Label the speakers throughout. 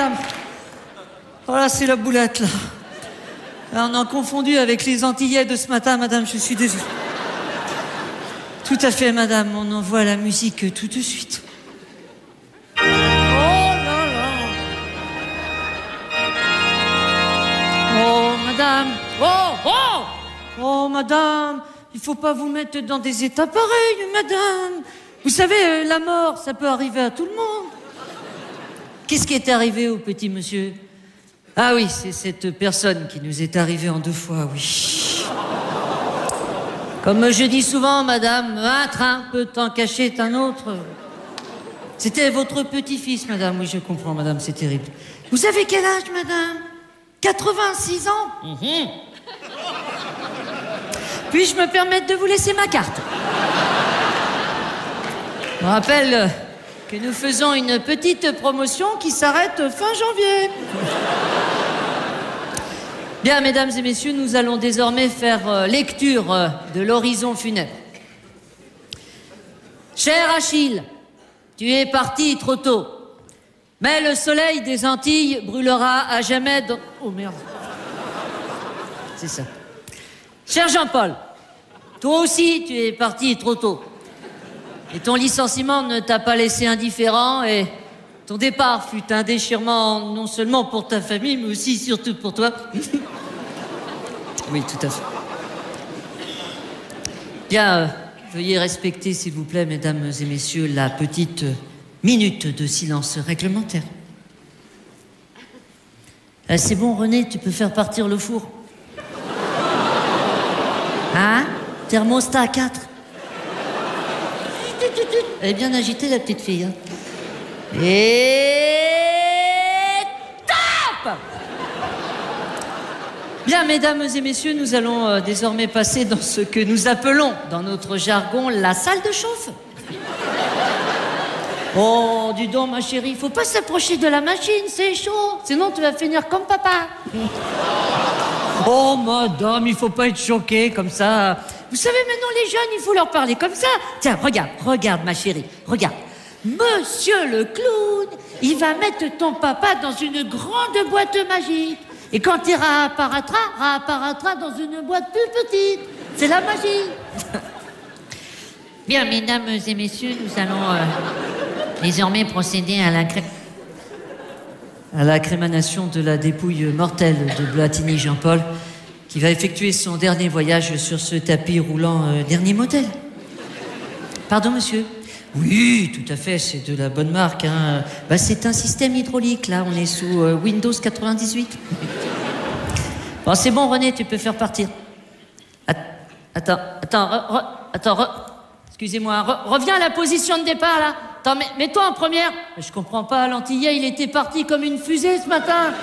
Speaker 1: madame. Voilà, c'est la boulette, là. Là, on a confondu avec les Antillais de ce matin, madame, je suis désolé. Tout à fait, madame, on envoie la musique tout de suite. Oh là là. Oh, madame. Oh, madame, il faut pas vous mettre dans des états pareils, madame. Vous savez, la mort, ça peut arriver à tout le monde. Qu'est-ce qui est arrivé au petit monsieur? Ah oui, c'est cette personne qui nous est arrivée en 2 fois, oui. Comme je dis souvent, madame, un train peut en cacher un autre. C'était votre petit-fils, madame. Oui, je comprends, madame, c'est terrible. Vous avez quel âge, madame? 86 ans. Puis-je me permettre de vous laisser ma carte? Je vous rappelle que nous faisons une petite promotion qui s'arrête fin janvier. Bien, mesdames et messieurs, nous allons désormais faire lecture de l'horizon funèbre. Cher Achille, tu es parti trop tôt, mais le soleil des Antilles brûlera à jamais dans... Oh merde. C'est ça. Cher Jean-Paul, toi aussi tu es parti trop tôt. Et ton licenciement ne t'a pas laissé indifférent et ton départ fut un déchirement non seulement pour ta famille, mais aussi surtout pour toi. Oui, tout à fait. Bien, veuillez respecter, s'il vous plaît, mesdames et messieurs, la petite minute de silence réglementaire. C'est bon, René, tu peux faire partir le four. Hein? Thermostat à 4. Elle est bien agitée, la petite fille. Hein. Et... top! Bien, mesdames et messieurs, nous allons désormais passer dans ce que nous appelons, dans notre jargon, la salle de chauffe. Oh, dis donc, ma chérie, faut pas s'approcher de la machine, c'est chaud. Sinon, tu vas finir comme papa. Oh, madame, il faut pas être choquée comme ça. Vous savez, maintenant, les jeunes, il faut leur parler comme ça. Tiens, regarde, ma chérie, regarde. Monsieur le clown, il va mettre ton papa dans une grande boîte magique. Et quand il réapparaîtra dans une boîte plus petite. C'est la magie. Bien, mesdames et messieurs, nous allons désormais procéder à la crémation de la dépouille mortelle de Blatini Jean-Paul, qui va effectuer son dernier voyage sur ce tapis roulant dernier modèle. Pardon, monsieur? Oui, tout à fait, c'est de la bonne marque. Hein. Bah, c'est un système hydraulique, là, on est sous Windows 98. Bon, c'est bon, René, tu peux faire partir. Attends, excusez-moi, reviens à la position de départ, là. Attends, mets-toi en première. Je comprends pas, l'Antillais, il était parti comme une fusée ce matin.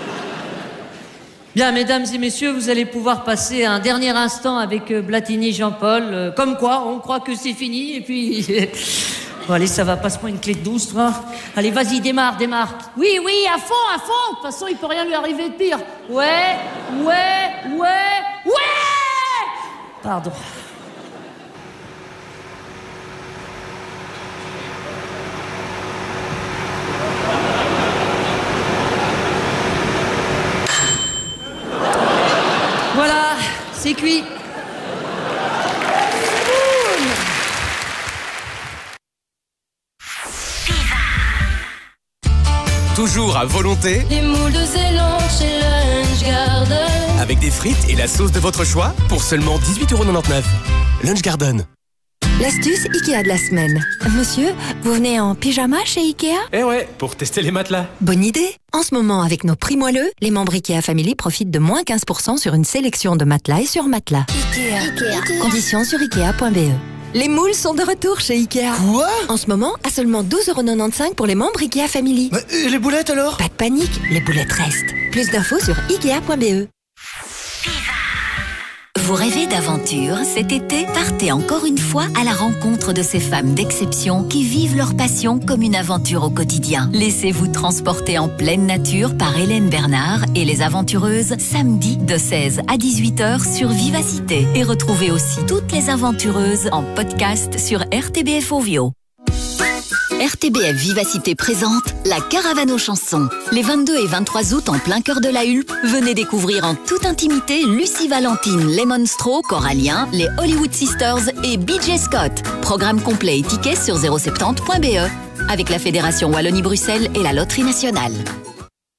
Speaker 1: Bien, mesdames et messieurs, vous allez pouvoir passer un dernier instant avec Blatini Jean-Paul. Comme quoi, on croit que c'est fini, et puis... Bon, allez, ça va, passe-moi une clé de 12, toi. Allez, vas-y, démarre. Oui, à fond. De toute façon, il peut rien lui arriver de pire. Ouais. Pardon. Voilà, c'est cuit.
Speaker 2: Toujours à volonté.
Speaker 3: Les moules de Zélande chez Lunch Garden.
Speaker 2: Avec des frites et la sauce de votre choix pour seulement 18,99 €. Lunch Garden.
Speaker 4: L'astuce Ikea de la semaine. Monsieur, vous venez en pyjama chez Ikea?
Speaker 5: Eh ouais, pour tester les matelas.
Speaker 4: Bonne idée. En ce moment, avec nos prix moelleux, les membres Ikea Family profitent de moins 15% sur une sélection de matelas et sur matelas. Ikea. Conditions sur Ikea.be. Les moules sont de retour chez Ikea.
Speaker 6: Quoi?
Speaker 4: En ce moment, à seulement 12,95 € pour les membres Ikea Family.
Speaker 6: Mais, et les boulettes alors?
Speaker 4: Pas de panique, les boulettes restent. Plus d'infos sur Ikea.be.
Speaker 7: Vous rêvez d'aventure? Cet été, partez encore une fois à la rencontre de ces femmes d'exception qui vivent leur passion comme une aventure au quotidien. Laissez-vous transporter en pleine nature par Hélène Bernard et les aventureuses samedi de 16 à 18h sur Vivacité. Et retrouvez aussi toutes les aventureuses en podcast sur RTBF Ovio. RTBF Vivacité présente la Caravane aux chansons. Les 22 et 23 août en plein cœur de la Hulpe, venez découvrir en toute intimité Lucie Valentine, les Monstro, Corallien, les Hollywood Sisters et BJ Scott. Programme complet et tickets sur 070.be avec la Fédération Wallonie-Bruxelles et la Loterie Nationale.